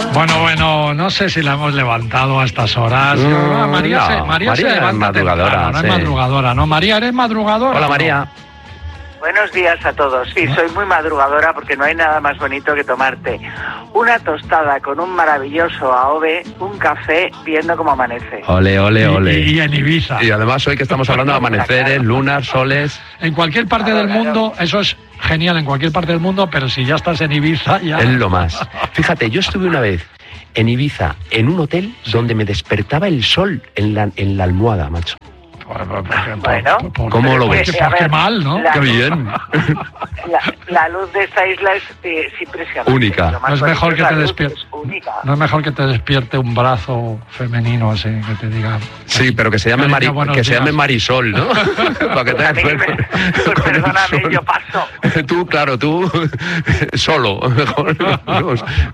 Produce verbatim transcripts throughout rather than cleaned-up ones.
Bueno, bueno, no sé si la hemos levantado a estas horas. No, María, no, se, María, María se levanta es madrugadora, temprano, no sí. es madrugadora, ¿no? María, ¿eres madrugadora? Hola, ¿no? María. Buenos días a todos. Sí, soy muy madrugadora porque no hay nada más bonito que tomarte una tostada con un maravilloso A O V, un café, viendo cómo amanece. Ole, ole, ole. Y, y en Ibiza. Y además hoy que estamos hablando de amaneceres, lunas, soles. En cualquier parte Claro, del claro. mundo, eso es genial en cualquier parte del mundo, pero si ya estás en Ibiza, ya... Es lo más. Fíjate, yo estuve una vez en Ibiza, en un hotel donde me despertaba el sol en la, en la almohada, macho. Bueno, ¿cómo lo ves? Porque, A porque ver, mal, ¿no? la- Qué bien. La, la luz de esta isla es, eh, es impresionante. Única. Lo más No es bonito mejor que la te luz, despierte. es única. No es mejor que te despierte un brazo femenino así, que te diga... Sí, pero que se llame, Cariño, Mari- buenos que se días. llame Marisol, ¿no? Para que Pues a mí tengas me- suerte. pues Con el perdóname, sol. yo paso. Tú, claro, tú solo, mejor. No,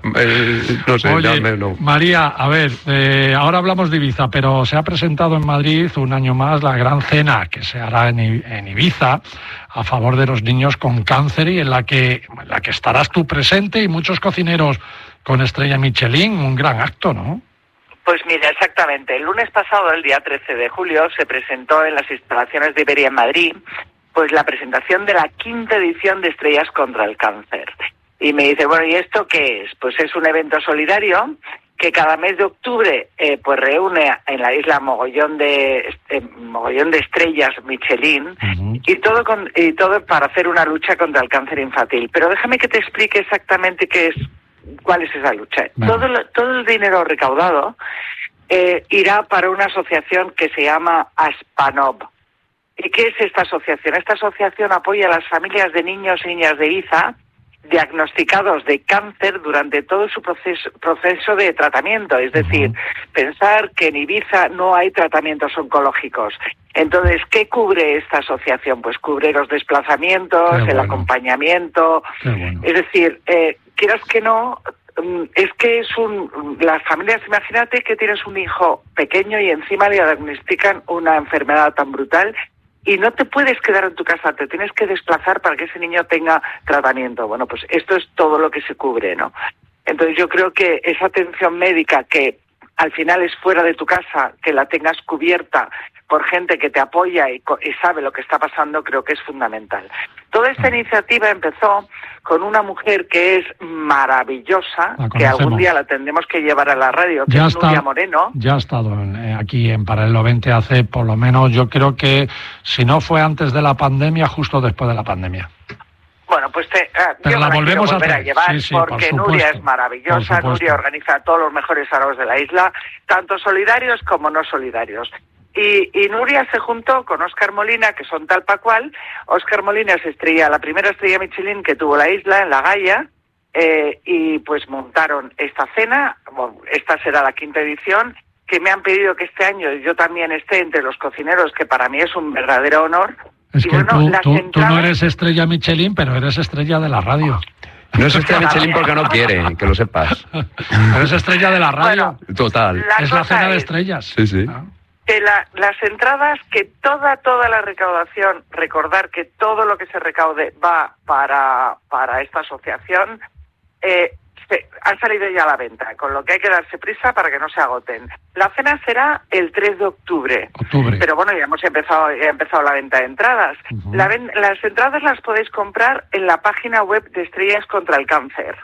eh, no sé, Oye, dame, no. María, a ver, eh, ahora hablamos de Ibiza, pero se ha presentado en Madrid un año más la gran cena que se hará en, I- en Ibiza a favor de los niños con cáncer y en la que, en la que estarás tú presente y muchos cocineros con estrella Michelin, un gran acto, ¿no? Pues mira, exactamente. El lunes pasado, el día trece de julio, se presentó en las instalaciones de Iberia en Madrid, pues la presentación de la quinta edición de Estrellas contra el Cáncer. Y me dice, bueno, ¿y esto qué es? Pues es un evento solidario que cada mes de octubre eh, pues reúne en la isla mogollón de eh, mogollón de estrellas Michelin. Ujú. Y todo con, y todo para hacer una lucha contra el cáncer infantil. Pero déjame que te explique exactamente qué es, cuál es esa lucha. Bueno. Todo, lo- todo el dinero recaudado eh, irá para una asociación que se llama Aspanov. ¿Y qué es esta asociación? Esta asociación apoya a las familias de niños y niñas de Ibiza diagnosticados de cáncer durante todo su proceso, proceso de tratamiento. Es decir, pensar que en Ibiza no hay tratamientos oncológicos. Entonces, ¿qué cubre esta asociación? Pues cubre los desplazamientos, Qué el bueno. acompañamiento. Qué bueno. Es decir, eh, quieras que no, mm, es que es un... Las familias, imagínate que tienes un hijo pequeño y encima le diagnostican una enfermedad tan brutal y no te puedes quedar en tu casa, te tienes que desplazar para que ese niño tenga tratamiento. Bueno, pues esto es todo lo que se cubre, ¿no? Entonces yo creo que esa atención médica que al final es fuera de tu casa, que la tengas cubierta por gente que te apoya y, co- y sabe lo que está pasando, creo que es fundamental. Toda esta iniciativa empezó con una mujer que es maravillosa, La que algún conocemos. día la tendremos que llevar a la radio, que Ya es está, Nuria Moreno. ya ha estado en- eh, aquí en Paralelo veinte hace por lo menos, yo creo que si no fue antes de la pandemia, justo después de la pandemia. Bueno, pues te, ah, Pero yo la la quiero volvemos a volver a, traer. llevar Sí, sí, por porque supuesto, Nuria es por maravillosa. supuesto. Nuria organiza todos los mejores aros de la isla, tanto solidarios como no solidarios. Y, y Nuria se juntó con Óscar Molina, que son tal pa' cual. Óscar Molina es estrella, la primera estrella Michelin que tuvo la isla, en La Gaya, eh, y pues montaron esta cena. Bueno, esta será la quinta edición, que me han pedido que este año yo también esté entre los cocineros, que para mí es un verdadero honor. Es Y que bueno, tú, las tú- tú no entradas- eres estrella Michelin, pero eres estrella de la radio. No es estrella Michelin porque no quiere, que lo sepas. Eres estrella de la radio. Bueno, Total. La es la cosa cena de es- estrellas. Sí, sí. Ah. que la- las entradas, que toda, toda la recaudación, recordar que todo lo que se recaude va para, para esta asociación, eh, se, han salido ya a la venta, con lo que hay que darse prisa para que no se agoten. La cena será el tres de octubre. Octubre. Pero bueno, ya hemos empezado, ya ha empezado la venta de entradas. Ujú. La ven- las entradas las podéis comprar en la página web de Estrellas contra el Cáncer.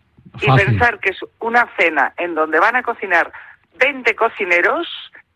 Y Fácil. pensar que es una cena en donde van a cocinar veinte cocineros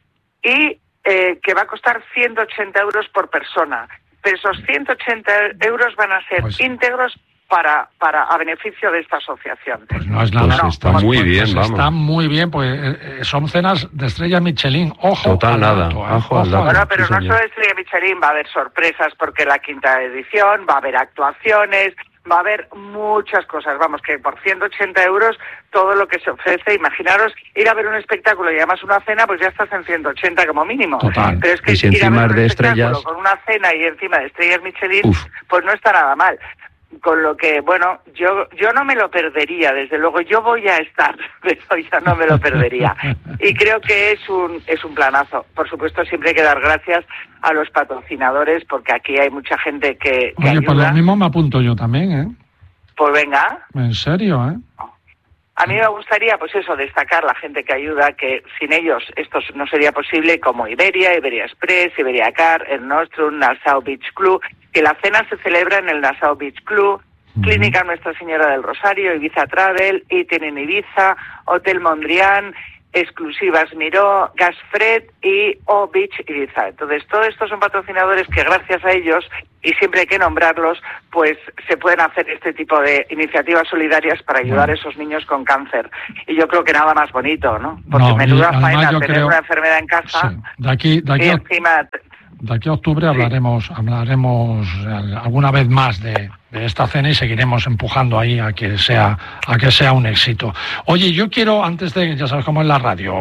y eh, que va a costar ciento ochenta euros por persona. Pero esos ciento ochenta euros van a ser Pues- íntegros para, para a beneficio de esta asociación. Pues no es nada. Pues está muy pues bien, vamos. Está muy bien, pues eh, eh, son cenas de estrella Michelin. Ojo Total, al nada. dato, ¿eh? Ojo al Ojo dato. Bueno, pero sí, no señor. solo Estrella Michelin, va a haber sorpresas porque la quinta edición, va a haber actuaciones, va a haber muchas cosas. Vamos, que por ciento ochenta euros todo lo que se ofrece, imaginaros ir a ver un espectáculo y además una cena, pues ya estás en ciento ochenta como mínimo. Total. Pero es que Y si ir a encima ver un es de espectáculo estrellas. con una cena y encima de estrellas Michelin, Uf. pues no está nada mal. Con lo que, bueno, yo yo no me lo perdería, desde luego, yo voy a estar, pero yo no me lo perdería. Y creo que es un es un planazo. Por supuesto, siempre hay que dar gracias a los patrocinadores, porque aquí hay mucha gente que, que Oye, pues ayuda. lo mismo me apunto yo también, ¿eh? Pues venga, En serio, ¿eh? A mí me gustaría, pues eso, destacar la gente que ayuda, que sin ellos esto no sería posible, como Iberia, Iberia Express, Iberia Car, el Nostrum, Nassau Beach Club, que la cena se celebra en el Nassau Beach Club, uh-huh. Clínica Nuestra Señora del Rosario, Ibiza Travel, Iten en Ibiza, Hotel Mondrian, Exclusivas Miró, Gasfred y O Beach Ibiza. Entonces, todos estos son patrocinadores que gracias a ellos, y siempre hay que nombrarlos, pues se pueden hacer este tipo de iniciativas solidarias para ayudar bueno. a esos niños con cáncer. Y yo creo que nada más bonito, ¿no? Porque no, menuda faena tener creo... una enfermedad en casa. Sí. De aquí, de aquí, y encima... de aquí a octubre hablaremos, sí. hablaremos alguna vez más de, de esta cena y seguiremos empujando ahí a que sea, a que sea un éxito. Oye, yo quiero, antes de, ya sabes cómo es la radio,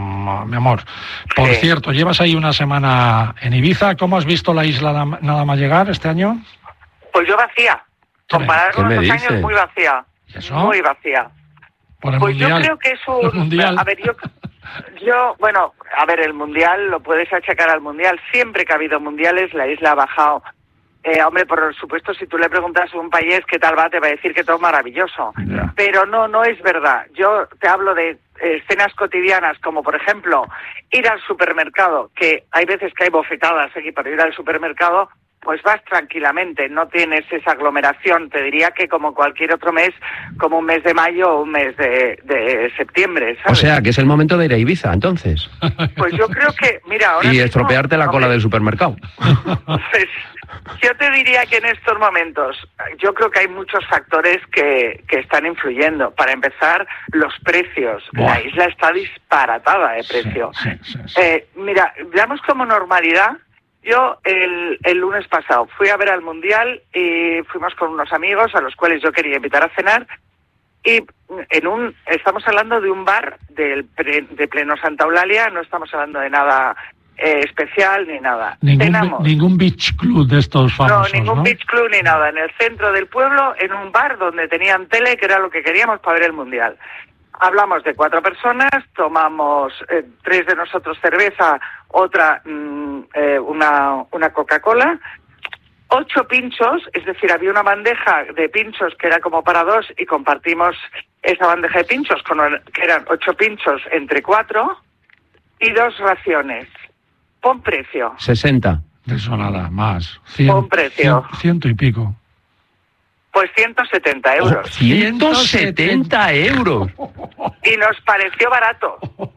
mi amor, por sí. cierto, llevas ahí una semana en Ibiza, ¿cómo has visto la isla nada más llegar este año? Pues yo vacía, comparado con otros años, muy vacía, ¿Eso? muy vacía. ¿Por el pues mundial? Yo creo que es un... mundial. A ver, yo... Yo, bueno, a ver, el Mundial lo puedes achacar al Mundial. Siempre que ha habido Mundiales, la isla ha bajado. Eh, hombre, por supuesto, si tú le preguntas a un país qué tal va, te va a decir que todo es maravilloso. Yeah. Pero no, no es verdad. Yo te hablo de escenas cotidianas, como por ejemplo, ir al supermercado, que hay veces que hay bofetadas aquí para ir al supermercado, pues vas tranquilamente, no tienes esa aglomeración. Te diría que como cualquier otro mes, como un mes de mayo o un mes de, de septiembre, ¿sabes? O sea, que es el momento de ir a Ibiza, entonces. Pues yo creo que, mira, ahora Y mismo, estropearte la cola hombre, del supermercado. Pues, yo te diría que en estos momentos, yo creo que hay muchos factores que, que están influyendo. Para empezar, los precios. Buah. La isla está disparatada de precio. Sí, sí, sí, sí. Eh, mira, veamos como normalidad. Yo el, el lunes pasado fui a ver al Mundial y fuimos con unos amigos a los cuales yo quería invitar a cenar y en un estamos hablando de un bar del pre, de pleno Santa Eulalia, no estamos hablando de nada eh, especial ni nada. Ningún, Cenamos. ningún beach club de estos famosos, No, ningún ¿no? beach club ni nada. En el centro del pueblo, en un bar donde tenían tele, que era lo que queríamos para ver el Mundial. Hablamos de cuatro personas, tomamos eh, tres de nosotros cerveza, otra mm, eh, una, una Coca-Cola, ocho pinchos, es decir, había una bandeja de pinchos que era como para dos y compartimos esa bandeja de pinchos, con, que eran ocho pinchos entre cuatro y dos raciones. Pon precio. sesenta. Eso nada, más. Cien, Pon precio. Cien, ciento y pico. Pues ciento setenta euros. Oh, ciento setenta euros. Y nos pareció barato.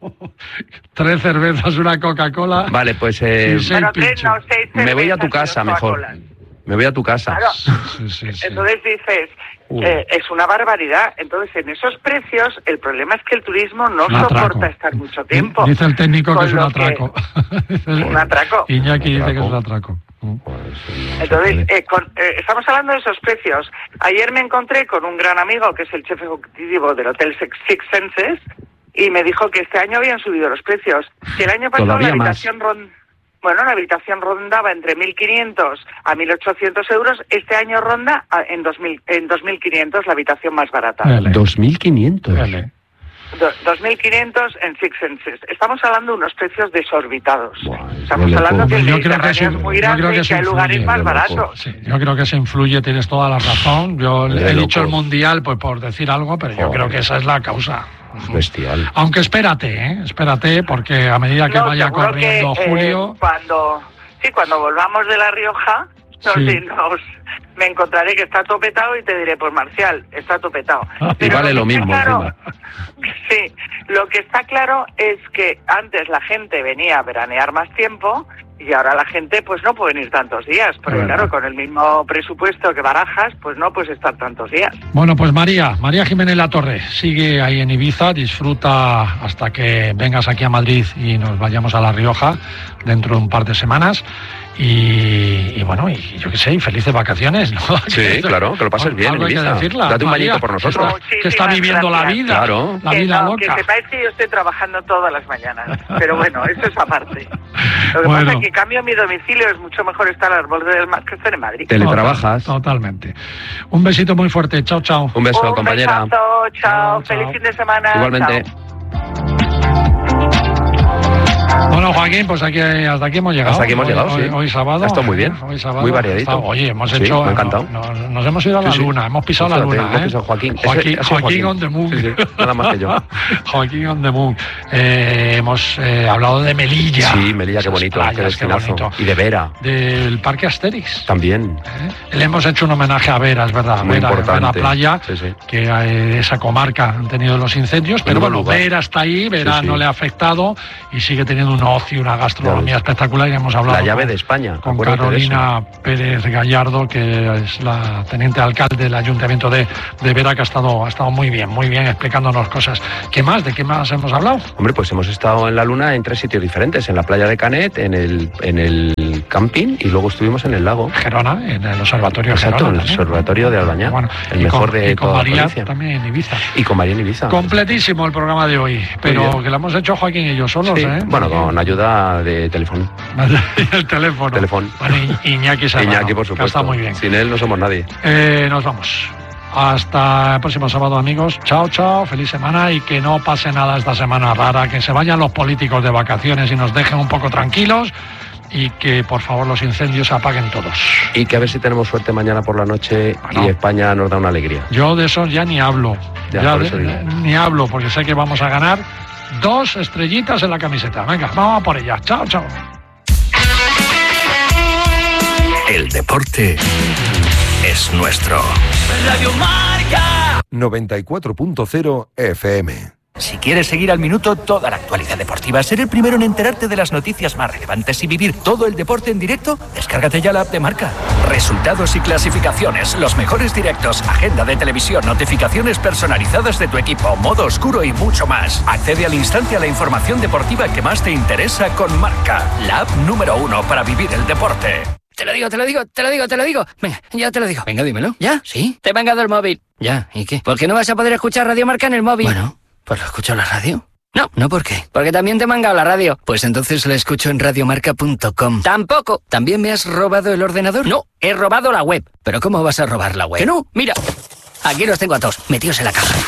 Tres cervezas, una Coca-Cola. Vale, pues eh, bueno, tres, no, seis me voy a tu casa mejor. Me voy a tu casa. Claro. Sí, sí, sí. Entonces dices, eh, es una barbaridad. Entonces, en esos precios, el problema es que el turismo no soporta estar mucho tiempo. Dice el técnico que es un atraco. Que... un atraco. Iñaki dice que es un atraco. Entonces, eh, con, eh, estamos hablando de esos precios. Ayer me encontré con un gran amigo que es el chef ejecutivo del Hotel Six Senses y me dijo que este año habían subido los precios. Que el año pasado la habitación ron... bueno, la habitación rondaba entre mil quinientos a mil ochocientos euros. Este año ronda en dos mil, en dos mil quinientos la habitación más barata. Vale. dos mil quinientos. Vale. dos mil quinientos en Six Senses. Estamos hablando de unos precios desorbitados. Bueno, Estamos hablando que el yo creo que es muy grande y que hay lugares más baratos. Sí, yo creo que se influye, tienes toda la razón. Yo le he loco. dicho el Mundial pues por decir algo, pero yo oh. creo que esa es la causa. Bestial. Aunque espérate, ¿eh? espérate, porque a medida que no, vaya corriendo que, julio... Eh, cuando sí, cuando volvamos de La Rioja, no, sí. sí, nos, me encontraré que está topetado y te diré, pues Marcial, está topetado. Y vale lo, lo mismo. Claro, sí, lo que está claro es que antes la gente venía a veranear más tiempo y ahora la gente pues no puede ir tantos días, porque bueno. claro, con el mismo presupuesto que barajas, pues no puedes estar tantos días. Bueno, pues María, María Jiménez Latorre, sigue ahí en Ibiza, disfruta hasta que vengas aquí a Madrid y nos vayamos a La Rioja dentro de un par de semanas. Y, y bueno, y yo qué sé, y felices vacaciones, ¿no? Sí, claro, que lo pases bien en Ibiza. Decirla, date un María, bañito por nosotros. Que, que está viviendo gracias. la vida, claro. la que vida no, loca. Que sepáis que yo estoy trabajando todas las mañanas, pero bueno, eso es aparte. Lo que bueno. pasa es que cambio mi domicilio, es mucho mejor estar al borde del mar que estar en Madrid. Teletrabajas. Totalmente. Un besito muy fuerte, chao, chao. Un beso, un compañera. Un besazo, chao, chao, feliz chao. fin de semana. Igualmente. Chao. Bueno, Joaquín, pues aquí, hasta aquí hemos llegado. Hasta aquí hemos hoy, llegado, hoy, sí. hoy sábado. Ha estado muy bien, hoy sábado, muy variadito. Estado, oye, hemos sí, hecho... me ha encantado. No, no, nos hemos ido a la sí, sí. luna, hemos pisado Fíjate, la luna. hemos ¿eh? pisado Joaquín. Joaquín, Ese, ese Joaquín, Joaquín on the moon. Sí, sí, nada más que yo. Joaquín on the moon. Eh, hemos eh, hablado de Melilla. Sí, Melilla, qué bonito, playas, qué destinazo. bonito. Y de Vera. Del Parque Asterix. También. ¿Eh? Le hemos hecho un homenaje a Vera, es verdad. Muy Vera, importante. Vera Playa, sí, sí. que eh, esa comarca han tenido los incendios, pero bueno, lugar. Vera está ahí, Vera sí, sí. no le ha afectado y sigue teniendo un ocio, una gastronomía espectacular. Y hemos hablado La llave con, de España. con Carolina Pérez Gallardo, que es la teniente alcalde del Ayuntamiento de, de Vera, que ha estado, ha estado muy bien, muy bien explicándonos cosas. ¿Qué más? ¿De qué más hemos hablado? Hombre, pues hemos estado en la Luna en tres sitios diferentes, en la playa de Canet, en el, en el camping y luego estuvimos en el lago. Gerona, en el observatorio Exacto, Gerona. en el observatorio de Albañá, Bueno, el y mejor con, de y con toda María la provincia. también en Ibiza. Y con María en Ibiza. Completísimo el programa de hoy, pero que lo hemos hecho Joaquín y yo solos, Sí, ¿eh? bueno, con ayuda de teléfono. El teléfono. Teléfono. Bueno, I- Iñaki Serrano, Iñaki, por que supuesto. está muy bien. Sin él no somos nadie. Eh, nos vamos. Hasta el próximo sábado, amigos. Chao, chao, feliz semana y que no pase nada esta semana rara, que se vayan los políticos de vacaciones y nos dejen un poco tranquilos y que por favor los incendios se apaguen todos. Y que a ver si tenemos suerte mañana por la noche Bueno. y España nos da una alegría. Yo de eso ya ni hablo. Ya, Ya por de- eso digo. ni hablo porque sé que vamos a ganar dos estrellitas en la camiseta. Venga, vamos a por ellas. Chao, chao. El deporte es nuestro. Radio Marca. noventa y cuatro punto cero F M. Si quieres seguir al minuto toda la actualidad deportiva, ser el primero en enterarte de las noticias más relevantes y vivir todo el deporte en directo, descárgate ya la app de Marca. Resultados y clasificaciones, los mejores directos, agenda de televisión, notificaciones personalizadas de tu equipo, modo oscuro y mucho más. Accede al instante a la información deportiva que más te interesa con Marca, la app número uno para vivir el deporte. Te lo digo, te lo digo, te lo digo, te lo digo. Venga, ya te lo digo. Venga, dímelo. ¿Ya? ¿Sí? Te he mangado el móvil. Ya, ¿y qué? ¿Por qué no vas a poder escuchar Radio Marca en el móvil? Bueno, pues lo escucho en la radio. No. ¿No por qué? Porque también te he mangado la radio. Pues entonces la escucho en radiomarca punto com. Tampoco. ¿También me has robado el ordenador? No, he robado la web. ¿Pero cómo vas a robar la web? Que no, mira. Aquí los tengo a todos, metidos en la caja.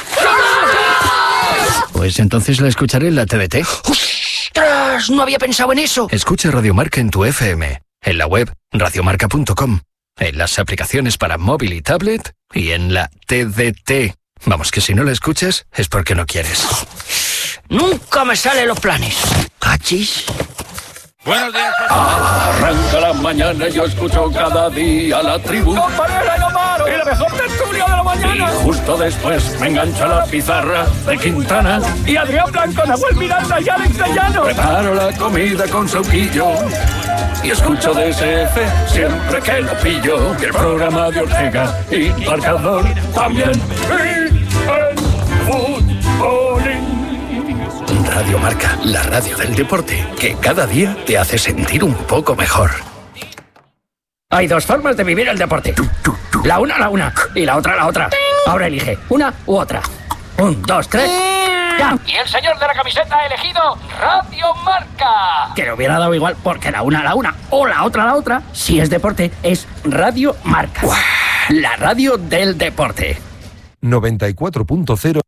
Pues entonces la escucharé en la T D T. ¡Ostras! No había pensado en eso. Escucha Radio Marca en tu F M, en la web radiomarca punto com, en las aplicaciones para móvil y tablet y en la T D T. Vamos, que si no la escuchas es porque no quieres. Nunca me salen los planes. ¿Cachis? Buenos días, arranca la mañana y yo escucho cada día la tribu. ¡Compañera y Amaro! ¡Y la mejor tertulia de la mañana! Y justo después me engancha la pizarra de Quintana. Y Adrián Blanco, Nahuel Miranda y Alex de Llano. Preparo la comida con sauquillo y escucho D S F siempre que lo pillo. Y el programa de Ortega y Marcador también. Y el futbolín. Radio Marca, la radio del deporte, que cada día te hace sentir un poco mejor. Hay dos formas de vivir el deporte. La una, la una. Y la otra, la otra. Ahora elige una u otra. Un, dos, tres. ¡Ya! Y el señor de la camiseta ha elegido Radio Marca. Que le hubiera dado igual porque la una, la una. O la otra, la otra. Si es deporte, es Radio Marca. La radio del deporte. noventa y cuatro punto cero